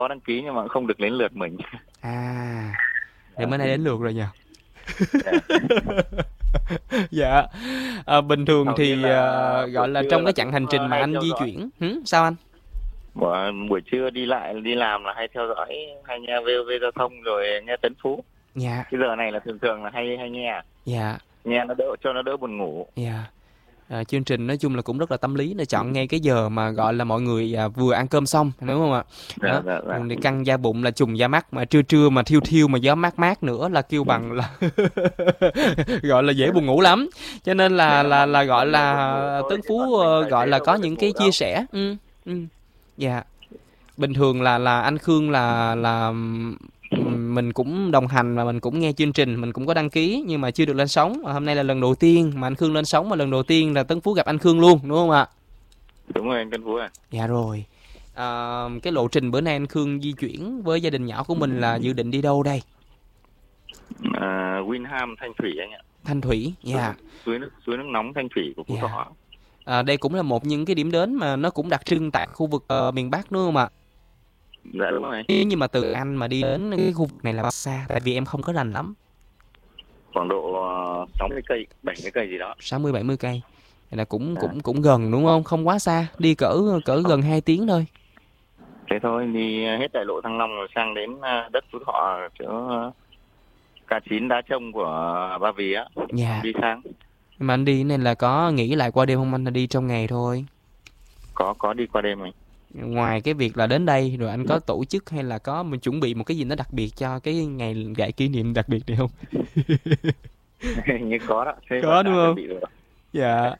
có đăng ký nhưng mà không được đến lượt mình. À, thì bữa nay đến lượt rồi nhỉ? Dạ. Dạ. Bình thường Hầu như thì là gọi buổi là trưa trong cái là chặng cũng hành trình mà hay anh theo di dõi. chuyển, sao anh? Buổi trưa đi lại đi làm là hay theo dõi, hay nghe VOV giao thông rồi nghe Tấn Phú. Dạ, Cái giờ này là thường thường là hay hay nghe, dạ, nghe nó đỡ, cho nó đỡ buồn ngủ. dạ. Chương trình nói chung là cũng rất là tâm lý, để chọn ngay cái giờ mà gọi là mọi người vừa ăn cơm xong, đúng không ạ? Dạ Đó, dạ dạ. để căng da bụng là trùng da mắt, mà trưa trưa mà thiêu thiêu mà gió mát mát nữa là kêu bằng là gọi là dễ Đấy là buồn ngủ lắm. Cho nên đấy là là mọi gọi mọi người buồn ngủ là thôi, Tấn chứ còn Phú mình tài gọi xế là đâu có có được những cái ngủ chia đâu. sẻ. Ừ. Dạ. Bình thường là anh Khương là mình cũng đồng hành và mình cũng nghe chương trình, mình cũng có đăng ký nhưng mà chưa được lên sóng. Hôm nay là lần đầu tiên mà anh Khương lên sóng, mà lần đầu tiên là Tấn Phú gặp anh Khương luôn, đúng không ạ? Đúng rồi anh Tấn Phú à. Dạ rồi. Cái lộ trình bữa nay anh Khương di chuyển với gia đình nhỏ của mình là dự định đi đâu đây? Winham Thanh Thủy anh ạ. Thanh Thủy. Dạ. Suối nước nóng Thanh Thủy của Phú Dạ. Thọ. Đây cũng là một những cái điểm đến mà nó cũng đặc trưng tại khu vực miền Bắc, đúng không ạ? Dạ đúng rồi. Nếu như mà từ anh mà đi đến cái khu vực này là bao xa? Tại vì em không có rành lắm. Khoảng độ 60 cây, 70 cây gì đó. 60-70 cây. Vậy là cũng À, cũng cũng gần đúng không? Không quá xa, đi cỡ cỡ gần 2 tiếng thôi. thế thôi, đi hết đại lộ Thăng Long rồi sang đến đất Phú Thọ, chỗ K9 Đá Trông của Ba Vì á, Dạ. đi sang. Nhưng mà anh đi nên là có nghỉ lại qua đêm không anh, là đi trong ngày thôi? Có đi qua đêm anh. Ngoài cái việc là đến đây rồi anh có tổ chức hay là có mình chuẩn bị một cái gì nó đặc biệt cho cái ngày lễ kỷ niệm đặc biệt này không? Như có đó, thế Có vẫn đúng đã chuẩn không? bị rồi. Dạ.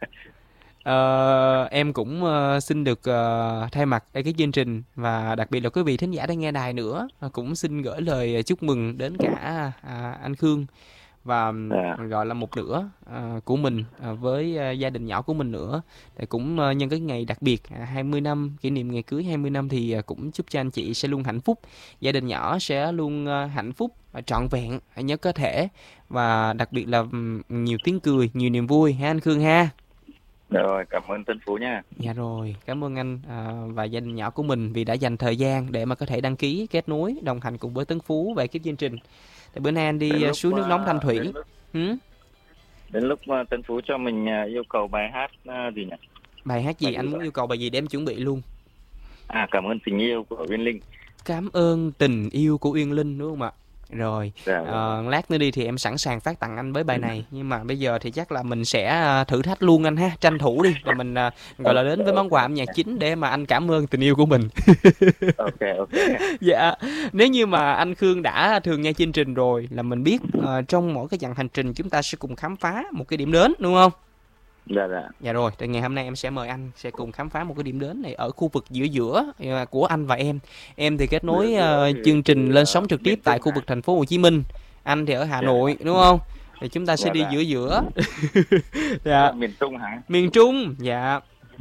Em cũng xin được thay mặt cái chương trình và đặc biệt là quý vị thính giả đang nghe đài nữa, cũng xin gửi lời chúc mừng đến cả anh Khương và À, gọi là một nửa của mình với gia đình nhỏ của mình nữa. Thì cũng nhân cái ngày đặc biệt 20 năm kỷ niệm ngày cưới 20 năm thì cũng chúc cho anh chị sẽ luôn hạnh phúc, gia đình nhỏ sẽ luôn hạnh phúc và trọn vẹn nhất có thể, và đặc biệt là nhiều tiếng cười, nhiều niềm vui ha anh Khương ha. rồi, cảm ơn Tân Phú nha. Dạ rồi, cảm ơn anh và gia đình nhỏ của mình vì đã dành thời gian để mà có thể đăng ký kết nối đồng hành cùng với Tấn Phú về cái chương trình. Thì bữa nay anh Đến đi lúc suối nước nóng Thanh đến Thủy. lúc Hử? đến lúc Tân Phú cho mình yêu cầu bài hát gì nhỉ? Bài hát gì Bài gì anh muốn vậy? yêu cầu, bài gì để em chuẩn bị luôn. Cảm ơn tình yêu của Uyên Linh. Cảm ơn tình yêu của Uyên Linh đúng không ạ? Rồi, Dạ vâng. lát nữa đi thì em sẵn sàng phát tặng anh với bài này. Nhưng mà bây giờ thì chắc là mình sẽ thử thách luôn anh ha, tranh thủ đi. Rồi mình gọi là Ok đến với món ok quà âm nhạc chính để mà anh cảm ơn tình yêu của mình. ok ok. Dạ, nếu như mà anh Khương đã thường nghe chương trình rồi là mình biết trong mỗi cái chặng hành trình chúng ta sẽ cùng khám phá một cái điểm đến đúng không? Dạ dạ. Dạ rồi, thì ngày hôm nay em sẽ mời anh sẽ cùng khám phá một cái điểm đến này ở khu vực giữa giữa của anh và em. Em thì kết Giữa nối giữa chương thì trình lên sóng trực tiếp miền tại Trung khu hả? vực thành phố Hồ Chí Minh. Anh thì ở Hà Dạ Nội đúng không? Thì chúng ta sẽ dạ đi dạ. giữa giữa. Thế là Dạ, miền Trung hả? miền Trung, dạ.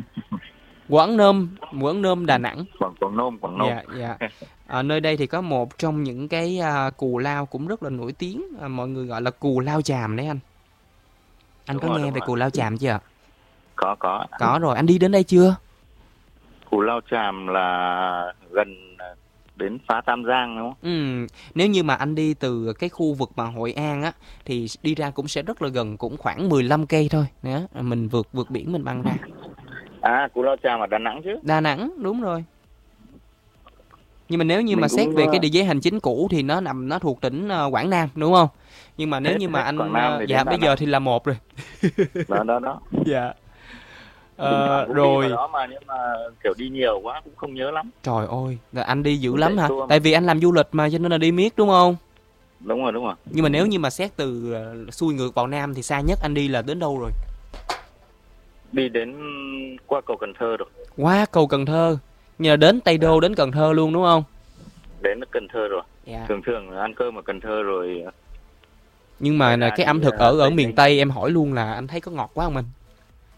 Quảng Nôm, Đà Nẵng. Quảng Nôm. Dạ, dạ. Nơi đây thì có một trong những cái cù lao cũng rất là nổi tiếng, mọi người gọi là cù lao chàm đấy anh. Anh có nghe Đúng về rồi. cù lao chàm chưa ạ? Có. Có rồi, anh đi đến đây chưa? Cù Lao Chàm là gần đến phá Tam Giang đúng không? Nếu như mà anh đi từ cái khu vực mà Hội An á thì đi ra cũng sẽ rất là gần, cũng khoảng 15 cây thôi. Đó, mình vượt vượt biển mình băng ra. Cù Lao Chàm ở Đà Nẵng chứ. Đà Nẵng, đúng rồi. Nhưng mà nếu như mà Mình xét cũng về cái địa giới hành chính cũ thì nó thuộc tỉnh Quảng Nam đúng không? Nhưng mà nếu hết như mà hết Quảng anh Nam thì dạ đến Đà bây giờ Nẵng. thì là một rồi. Đó. Dạ. Thỉnh thoảng cũng đi vào Rồi. đó mà, nhưng mà kiểu đi nhiều quá cũng không nhớ lắm. Trời ơi, là anh đi dữ Mình lắm chạy hả? tour mà. Tại vì anh làm du lịch mà cho nên là đi miết đúng không? Đúng rồi. Nhưng mà nếu như mà xét từ xuôi ngược vào Nam thì xa nhất anh đi là đến đâu rồi? Đi đến qua cầu Cần Thơ rồi. Qua cầu Cần Thơ. Nhờ đến Tây Đô, đến Cần Thơ luôn đúng không? Đến Cần Thơ rồi. Dạ. Thường ăn cơm ở Cần Thơ rồi. Nhưng mà Ngoài ra cái đi ẩm thực ở Tây miền Ninh. Tây em hỏi luôn là anh thấy có ngọt quá không anh?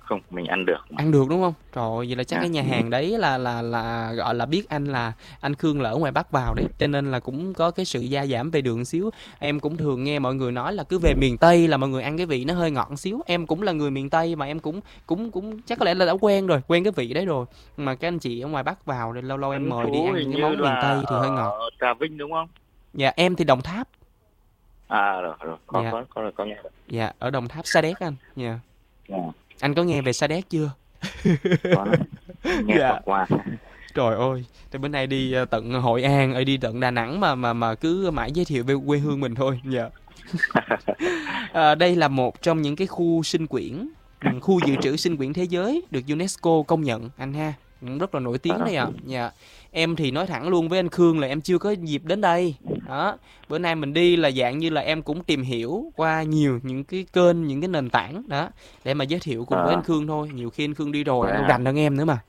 Không, mình ăn được mà. Ăn được đúng không? Trời ơi, vậy là chắc À, cái nhà hàng đấy là gọi là biết anh Khương là ở ngoài Bắc vào đấy, cho nên là cũng có cái sự gia giảm về đường xíu. Em cũng thường nghe mọi người nói là cứ về miền Tây là mọi người ăn cái vị nó hơi ngọt xíu. Em cũng là người miền Tây mà em cũng cũng cũng chắc có lẽ là đã quen rồi, quen cái vị đấy rồi. Mà các anh chị ở ngoài Bắc vào thì lâu lâu em anh mời đi Phú ăn những hình cái như món miền là Tây thì ở hơi ngọt. Trà Vinh đúng không? Dạ em thì Đồng Tháp. À rồi rồi, Dạ, có nghe rồi. dạ ở Đồng Tháp Sa Đéc anh. Dạ. Dạ, Anh có nghe về Sa Đéc chưa? có nghe qua Dạ. qua. Trời ơi, thì bữa nay đi tận Hội An, đi tận Đà Nẵng mà cứ mãi giới thiệu về quê hương mình thôi. Dạ. Đây là một trong những cái khu sinh quyển, khu dự trữ sinh quyển thế giới được UNESCO công nhận anh ha. Cũng rất là nổi tiếng đây ạ. Dạ. Em thì nói thẳng luôn với anh Khương là em chưa có dịp đến đây. Đó. Bữa nay mình đi là dạng như là em cũng tìm hiểu qua nhiều những cái kênh, những cái nền tảng đó để mà giới thiệu cùng với anh Khương thôi. Nhiều khi anh Khương đi rồi anh đâu rành hơn em nữa mà.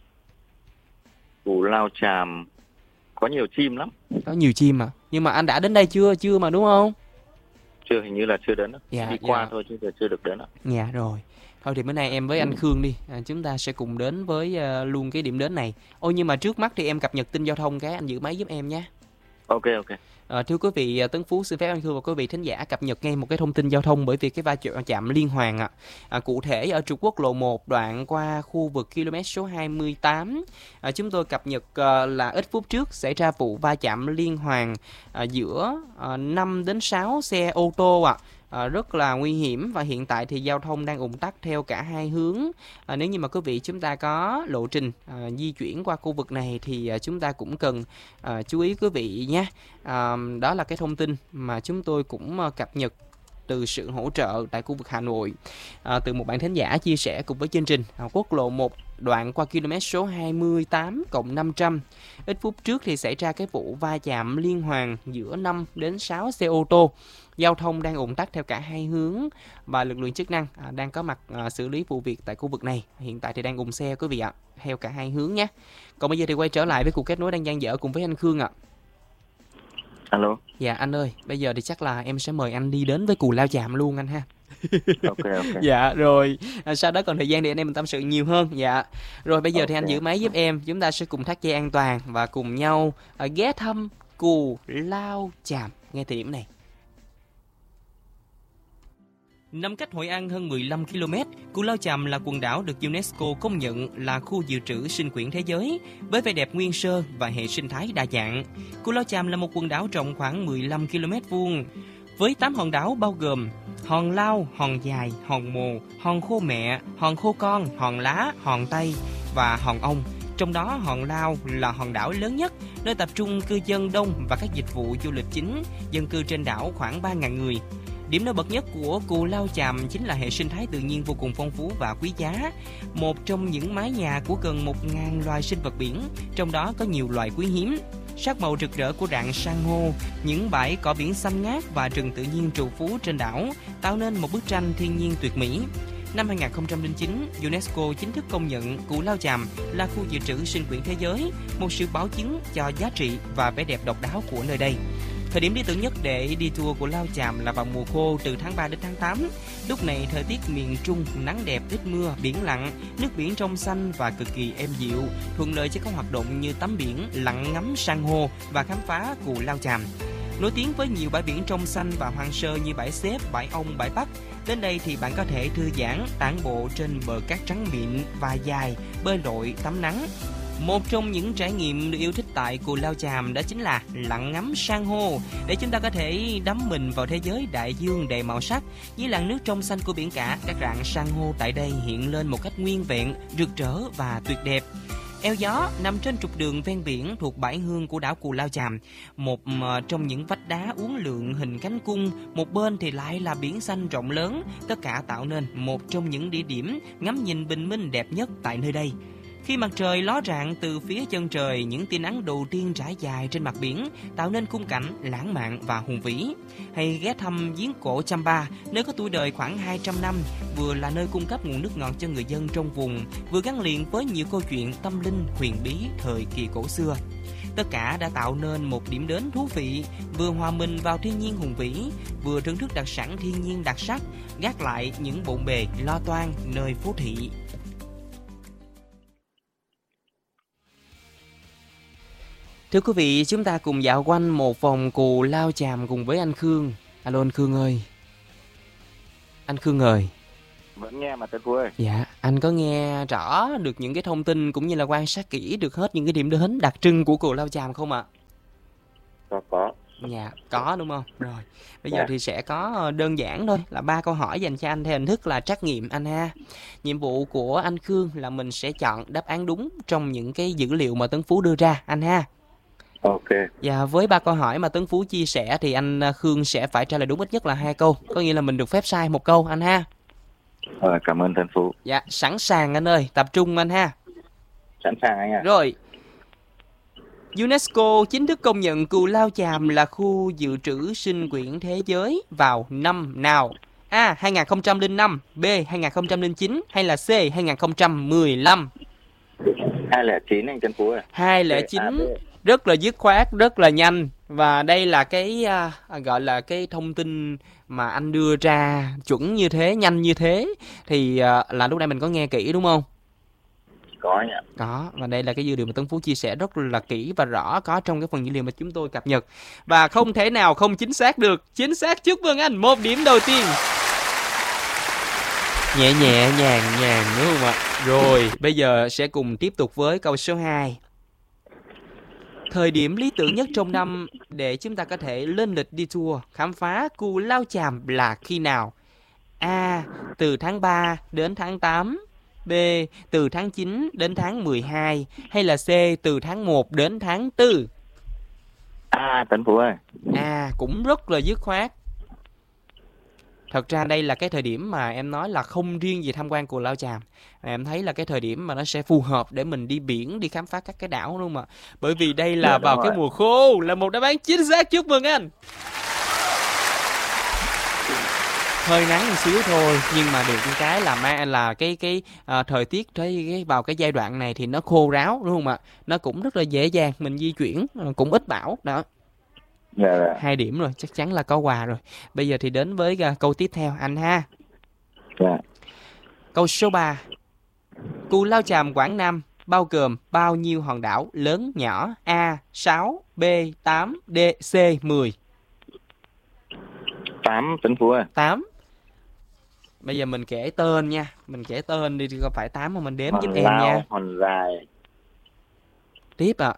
Cù Lao Chàm có nhiều chim lắm. Có nhiều chim mà. Nhưng mà anh đã đến đây chưa? Chưa mà đúng không? Chưa, hình như là chưa đến đó. Dạ, Đi qua dạ. thôi chứ chưa được đến đó. Dạ rồi. Thôi thì bữa nay em với anh Khương đi, chúng ta sẽ cùng đến với luôn cái điểm đến này. Ôi nhưng mà trước mắt thì em cập nhật tin giao thông cái anh giữ máy giúp em nhé. Ok ok. Thưa quý vị, Tấn Phú xin phép anh Khương và quý vị thính giả cập nhật ngay một cái thông tin giao thông bởi vì cái va chạm liên hoàn cụ thể ở trục quốc lộ 1 đoạn qua khu vực km số 28. Chúng tôi cập nhật là ít phút trước xảy ra vụ va chạm liên hoàn giữa 5 đến 6 xe ô tô rất là nguy hiểm và hiện tại thì giao thông đang ùn tắc theo cả hai hướng. Nếu như mà quý vị chúng ta có lộ trình di chuyển qua khu vực này thì chúng ta cũng cần chú ý quý vị nhé. Đó là cái thông tin mà chúng tôi cũng cập nhật từ sự hỗ trợ tại khu vực Hà Nội từ một bạn thính giả chia sẻ cùng với chương trình. Quốc lộ 1 đoạn qua km số 28 cộng 500. Ít phút trước thì xảy ra cái vụ va chạm liên hoàn giữa 5 đến 6 xe ô tô. Giao thông đang ùn tắc theo cả hai hướng và lực lượng chức năng đang có mặt xử lý vụ việc tại khu vực này. Hiện tại thì đang ùn xe quý vị ạ, theo cả hai hướng nhé. Còn bây giờ thì quay trở lại với cuộc kết nối đang dang dở cùng với anh Khương ạ. Alo. Dạ anh ơi, bây giờ thì chắc là em sẽ mời anh đi đến với Cù Lao Chàm luôn anh ha. Ok ok. Dạ rồi, sau đó còn thời gian để anh em mình tâm sự nhiều hơn. Dạ. Rồi bây giờ thì anh giữ máy giúp em, chúng ta sẽ cùng thắt dây an toàn và cùng nhau ghé thăm Cù Lao Chàm ngay thời điểm này. Nằm cách Hội An hơn 15 km, Cù Lao Chàm là quần đảo được UNESCO công nhận là khu dự trữ sinh quyển thế giới với vẻ đẹp nguyên sơ và hệ sinh thái đa dạng. Cù Lao Chàm là một quần đảo rộng khoảng 15 km vuông với 8 hòn đảo bao gồm Hòn Lao, Hòn Dài, Hòn Mồ, Hòn Khô Mẹ, Hòn Khô Con, Hòn Lá, Hòn Tây và Hòn Ông. Trong đó Hòn Lao là hòn đảo lớn nhất, nơi tập trung cư dân đông và các dịch vụ du lịch chính, dân cư trên đảo khoảng 3.000 người. Điểm nổi bật nhất của Cù Lao Chàm chính là hệ sinh thái tự nhiên vô cùng phong phú và quý giá. Một trong những mái nhà của gần 1.000 loài sinh vật biển, trong đó có nhiều loài quý hiếm. Sắc màu rực rỡ của rạn san hô, những bãi cỏ biển xanh ngát và rừng tự nhiên trù phú trên đảo tạo nên một bức tranh thiên nhiên tuyệt mỹ. Năm 2009, UNESCO chính thức công nhận Cù Lao Chàm là khu dự trữ sinh quyển thế giới, một sự bảo chứng cho giá trị và vẻ đẹp độc đáo của nơi đây. Thời điểm lý tưởng nhất để đi tour Cù Lao Chàm là vào mùa khô từ tháng 3 đến tháng 8. Lúc này thời tiết miền Trung nắng đẹp, ít mưa, biển lặng, nước biển trong xanh và cực kỳ êm dịu, thuận lợi cho các hoạt động như tắm biển, lặn ngắm san hô và khám phá Cù Lao Chàm. Nổi tiếng với nhiều bãi biển trong xanh và hoang sơ như bãi Xếp, bãi Ông, bãi Bắc. Đến đây thì bạn có thể thư giãn, tản bộ trên bờ cát trắng mịn và dài, bơi lội, tắm nắng. Một trong những trải nghiệm được yêu thích tại Cù Lao Chàm đó chính là lặn ngắm san hô, để chúng ta có thể đắm mình vào thế giới đại dương đầy màu sắc. Dưới làn nước trong xanh của biển cả, các rạn san hô tại đây hiện lên một cách nguyên vẹn, rực rỡ và tuyệt đẹp. Eo Gió nằm trên trục đường ven biển thuộc bãi hương của đảo Cù Lao Chàm, một trong những vách đá uốn lượn hình cánh cung, một bên thì lại là biển xanh rộng lớn, tất cả tạo nên một trong những địa điểm ngắm nhìn bình minh đẹp nhất tại nơi đây. Khi mặt trời ló rạng từ phía chân trời, những tia nắng đầu tiên trải dài trên mặt biển tạo nên khung cảnh lãng mạn và hùng vĩ. Hay ghé thăm giếng cổ Champa, nơi có tuổi đời khoảng 200 năm, vừa là nơi cung cấp nguồn nước ngọt cho người dân trong vùng, vừa gắn liền với nhiều câu chuyện tâm linh huyền bí thời kỳ cổ xưa. Tất cả đã tạo nên một điểm đến thú vị, vừa hòa mình vào thiên nhiên hùng vĩ, vừa thưởng thức đặc sản thiên nhiên đặc sắc, gác lại những bộn bề lo toan nơi phố thị. Thưa quý vị, chúng ta cùng dạo quanh một vòng Cù Lao Chàm cùng với anh Khương. Alo anh Khương ơi. Anh Khương ơi. Vẫn nghe mà Tân Phú ơi. Dạ, anh có nghe rõ được những cái thông tin cũng như là quan sát kỹ được hết những cái điểm đến đặc trưng của Cù Lao Chàm không ạ? Có. Dạ, có đúng không? Rồi, bây giờ thì sẽ có đơn giản thôi, là 3 câu hỏi dành cho anh theo hình thức là trắc nghiệm anh ha. Nhiệm vụ của anh Khương là mình sẽ chọn đáp án đúng trong những cái dữ liệu mà Tấn Phú đưa ra anh ha. Ok. Dạ, với 3 câu hỏi mà Tấn Phú chia sẻ thì anh Khương sẽ phải trả lời đúng ít nhất là 2 câu, có nghĩa là mình được phép sai 1 câu anh ha. Cảm ơn Tân Phú. Dạ, sẵn sàng anh ơi, tập trung anh ha. Sẵn sàng anh ạ. Rồi. UNESCO chính thức công nhận Cù Lao Chàm là khu dự trữ sinh quyển thế giới vào năm nào? A. 2005, B. 2009 hay là C. 2015? 209 anh Tân Phú ơi. 209 rất là dứt khoát, rất là nhanh. Và đây là cái gọi là cái thông tin mà anh đưa ra chuẩn như thế, nhanh như thế. Thì là lúc nãy mình có nghe kỹ đúng không? Có anh ạ. Có, và đây là cái dữ liệu mà Tấn Phú chia sẻ rất là kỹ và rõ, có trong cái phần dữ liệu mà chúng tôi cập nhật. Và không thể nào không chính xác được. Chính xác, chúc mừng anh, 1 điểm đầu tiên. Nhẹ nhàng đúng không ạ? Rồi, bây giờ sẽ cùng tiếp tục với câu số 2. Thời điểm lý tưởng nhất trong năm để chúng ta có thể lên lịch đi tour khám phá Cù Lao Chàm là khi nào? A. Từ tháng 3 đến tháng 8, B. Từ tháng 9 đến tháng 12 hay là C. Từ tháng 1 đến tháng 4? Tân Phú ơi. Cũng rất là dứt khoát. Thật ra đây là cái thời điểm mà em nói là không riêng gì tham quan Cù Lao Chàm. Em thấy là cái thời điểm mà nó sẽ phù hợp để mình đi biển, đi khám phá các cái đảo luôn mà. Bởi vì đây là vào cái mùa khô, là một đáp án chính xác, chúc mừng anh. Hơi nắng một xíu thôi, nhưng mà được cái là cái thời tiết vào cái giai đoạn này thì nó khô ráo đúng không ạ? Nó cũng rất là dễ dàng mình di chuyển, cũng ít bão đó. 2 điểm rồi, chắc chắn là có quà rồi. Bây giờ thì đến với câu tiếp theo anh ha. Câu số 3. Cù Lao Chàm Quảng Nam bao gồm bao nhiêu hòn đảo lớn nhỏ? A. 6, B. 8, D. C. 10. 8 Tân Phú ơi. 8. Bây giờ mình kể tên nha. Mình kể tên đi, không phải 8 mà mình đếm giúp em nha. Hòn dài. Tiếp ạ.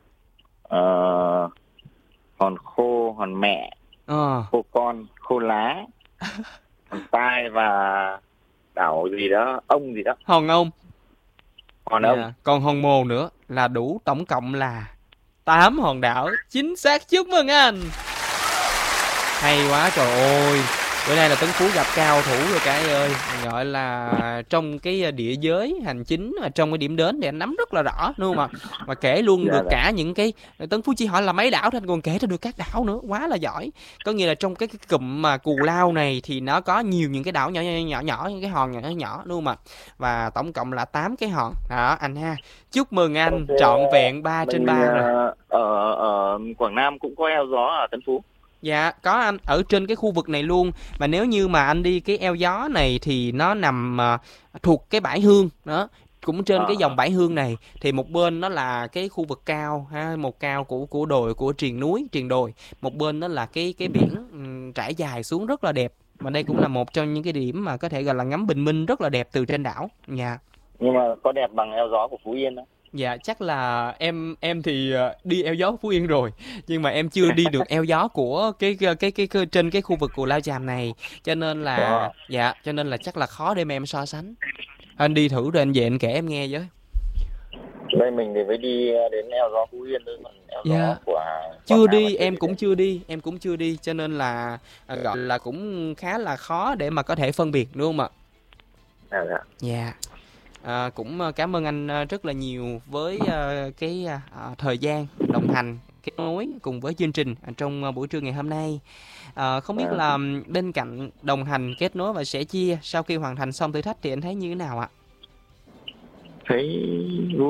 Hòn khô, hòn mẹ, khô con, khô lá, hòn tai và đảo gì đó, ông gì đó. Hòn ông. Hòn ông. Còn hòn mồ nữa là đủ tổng cộng là 8 hòn đảo. Chính xác, chúc mừng anh. Hay quá trời ơi. Bữa nay là Tấn Phú gặp cao thủ rồi cả ơi. Gọi là trong cái địa giới hành chính, trong cái điểm đến thì anh nắm rất là rõ đúng không ạ? Mà kể luôn được cả những cái, Tấn Phú chỉ hỏi là mấy đảo thôi anh còn kể ra được các đảo nữa, quá là giỏi. Có nghĩa là trong cái cụm mà Cù Lao này thì nó có nhiều những cái đảo nhỏ những cái hòn nhỏ đúng không ạ? Và tổng cộng là 8 cái hòn. Đó anh ha. Chúc mừng anh, trọn vẹn 3 trên 3 rồi. Ở Quảng Nam cũng có eo gió ở Tân Phú. Dạ, có anh, ở trên cái khu vực này luôn. Mà nếu như mà anh đi cái eo gió này thì nó nằm thuộc cái bãi Hương đó. Cũng trên cái dòng bãi Hương này thì một bên nó là cái khu vực cao ha, một cao của đồi, của triền đồi. Một bên đó là cái biển trải dài xuống rất là đẹp. Mà đây cũng là một trong những cái điểm mà có thể gọi là ngắm bình minh rất là đẹp từ trên đảo. Dạ. Nhưng mà có đẹp bằng eo gió của Phú Yên đó? Dạ, chắc là em thì đi eo gió Phú Yên rồi, nhưng mà em chưa đi được eo gió của cái trên cái khu vực Cù Lao Chàm này, cho nên là cho nên là chắc là khó để mà em so sánh. Anh đi thử rồi anh về anh kể em nghe với. Đây mình thì mới đi đến eo gió Phú Yên thôi, còn eo gió của chưa đi, em cũng chưa đi, cho nên là gọi là cũng khá là khó để mà có thể phân biệt đúng không ạ? Dạ. Cũng cảm ơn anh rất là nhiều với cái thời gian đồng hành kết nối cùng với chương trình trong buổi trưa ngày hôm nay. Không biết là bên cạnh đồng hành kết nối và sẻ chia, sau khi hoàn thành xong thử thách thì anh thấy như thế nào ạ? Thấy vui thôi.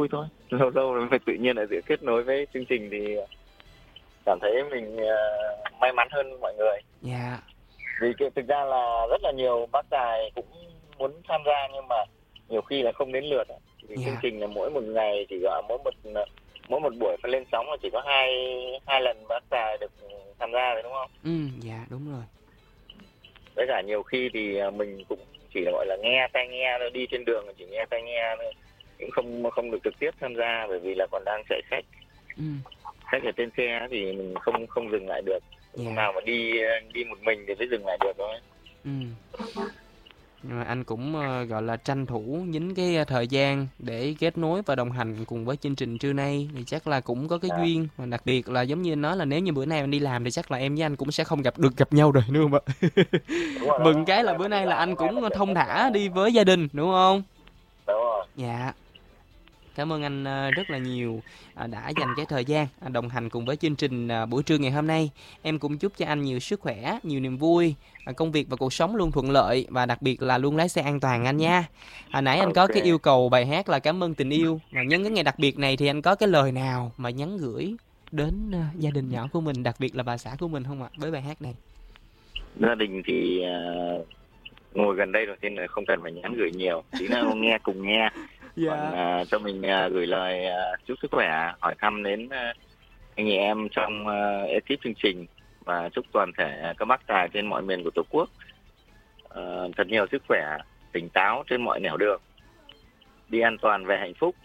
lâu lâu mới tự nhiên lại được kết nối với chương trình thì cảm thấy mình may mắn hơn mọi người. Dạ. Vì thực ra là rất là nhiều bác tài cũng muốn tham gia nhưng mà nhiều khi là không đến lượt. Vì chương trình là mỗi một ngày chỉ có mỗi một buổi phải lên sóng là chỉ có hai lần bác tài được tham gia rồi đúng không? Dạ đúng rồi. Với cả nhiều khi thì mình cũng chỉ là gọi là nghe tai nghe thôi, đi trên đường chỉ nghe tai nghe thôi, cũng không được trực tiếp tham gia bởi vì là còn đang chạy khách. Khách ở trên xe thì mình không dừng lại được. Lúc nào mà đi một mình thì mới dừng lại được thôi. Nhưng mà anh cũng gọi là tranh thủ nhín cái thời gian để kết nối và đồng hành cùng với chương trình trưa nay thì chắc là cũng có cái duyên, mà đặc biệt là giống như anh nói là nếu như bữa nay anh đi làm thì chắc là em với anh cũng sẽ không gặp nhau rồi đúng không ạ? Mừng cái là bữa nay là anh cũng thong thả đi với gia đình đúng không? Đúng rồi. Dạ. Cảm ơn anh rất là nhiều đã dành cái thời gian đồng hành cùng với chương trình buổi trưa ngày hôm nay. Em cũng chúc cho anh nhiều sức khỏe, nhiều niềm vui, công việc và cuộc sống luôn thuận lợi và đặc biệt là luôn lái xe an toàn anh nha. Hồi nãy anh có cái yêu cầu bài hát là Cảm ơn tình yêu. Mà nhân cái ngày đặc biệt này thì anh có cái lời nào mà nhắn gửi đến gia đình nhỏ của mình, đặc biệt là bà xã của mình không ạ, với bài hát này? Gia đình thì ngồi gần đây rồi nên là không cần phải nhắn gửi nhiều, chỉ là nghe cùng nghe. Còn cho mình gửi lời chúc sức khỏe, hỏi thăm đến anh chị em trong ekip chương trình và chúc toàn thể các bác tài trên mọi miền của Tổ quốc thật nhiều sức khỏe, tỉnh táo trên mọi nẻo đường, đi an toàn về hạnh phúc.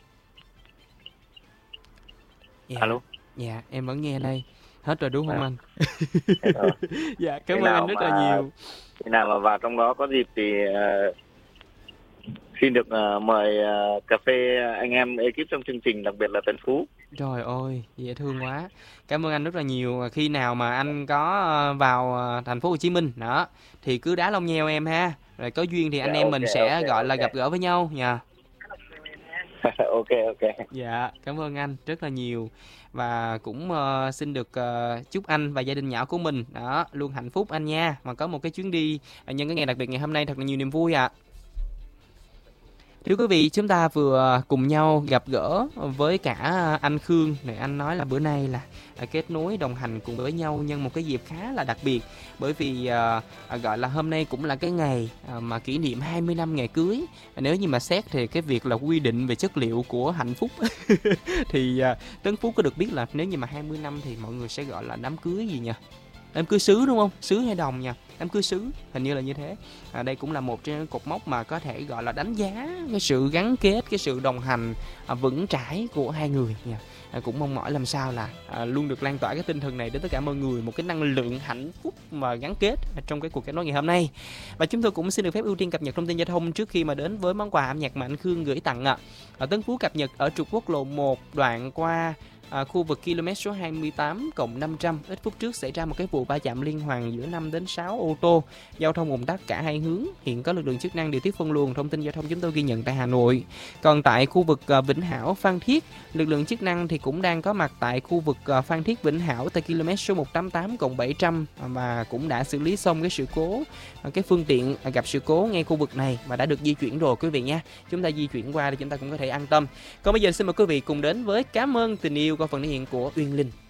Alo. Dạ, em vẫn nghe đây. Hết rồi đúng không anh? Dạ, cảm ơn anh rất là nhiều. Khi nào mà vào trong đó có dịp thì xin được mời cà phê anh em ekip trong chương trình, đặc biệt là Tấn Phú. Trời ơi, dễ thương quá. Cảm ơn anh rất là nhiều. Khi nào mà anh có vào thành phố Hồ Chí Minh đó thì cứ đá lông nheo em ha. Rồi có duyên thì anh em mình sẽ gọi là gặp gỡ với nhau nha. Ok. Dạ, cảm ơn anh rất là nhiều. Và cũng xin được chúc anh và gia đình nhỏ của mình đó luôn hạnh phúc anh nha. Mà có một cái chuyến đi nhân cái ngày đặc biệt ngày hôm nay thật là nhiều niềm vui ạ. Thưa quý vị, chúng ta vừa cùng nhau gặp gỡ với cả anh Khương. Này, anh nói là bữa nay là kết nối đồng hành cùng với nhau nhân một cái dịp khá là đặc biệt. Bởi vì gọi là hôm nay cũng là cái ngày mà kỷ niệm 20 năm ngày cưới. Nếu như mà xét thì cái việc là quy định về chất liệu của hạnh phúc thì Tấn Phú có được biết là nếu như mà 20 năm thì mọi người sẽ gọi là đám cưới gì nhỉ? Đám cưới sứ đúng không? Sứ hay đồng nha? Đám cưới sứ, hình như là như thế. Đây cũng là một trong những cột mốc mà có thể gọi là đánh giá cái sự gắn kết, cái sự đồng hành vững chãi của hai người nha. Cũng mong mỏi làm sao là luôn được lan tỏa cái tinh thần này đến tất cả mọi người, một cái năng lượng hạnh phúc mà gắn kết trong cái cuộc kết nối ngày hôm nay. Và chúng tôi cũng xin được phép ưu tiên cập nhật thông tin giao thông trước khi mà đến với món quà âm nhạc mà anh Khương gửi tặng ạ. Tấn Phú cập nhật ở trục quốc lộ 1 đoạn qua khu vực km số 28+500, ít phút trước xảy ra một cái vụ va chạm liên hoàn giữa 5 đến 6 ô tô, giao thông ùn tắc cả hai hướng. Hiện có lực lượng chức năng điều tiết phân luồng. Thông tin giao thông chúng tôi ghi nhận tại Hà Nội. Còn tại khu vực Vĩnh Hảo Phan Thiết, lực lượng chức năng thì cũng đang có mặt tại khu vực Phan Thiết Vĩnh Hảo tại km số 188+700 mà cũng đã xử lý xong cái sự cố, cái phương tiện gặp sự cố ngay khu vực này và đã được di chuyển rồi quý vị nha. Chúng ta di chuyển qua thì chúng ta cũng có thể an tâm. Còn bây giờ xin mời quý vị cùng đến với Cảm ơn tình yêu qua phần thể hiện của Uyên Linh.